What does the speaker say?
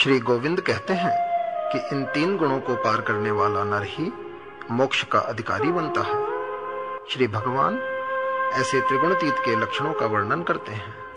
श्री गोविंद कहते हैं कि इन 3 गुणों को पार करने वाला नर ही मोक्ष का अधिकारी बनता है। श्री भगवान ऐसे त्रिगुणातीत के लक्षणों का वर्णन करते हैं।